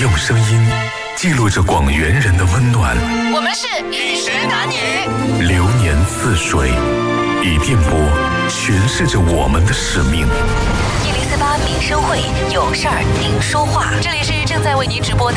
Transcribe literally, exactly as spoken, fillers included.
用声音记录着广元人的温暖。 我们是饮食男女， 流年似水，以电波诠释着我们的使命。 一零四八民生会有事儿您说话，这里是正在为您直播的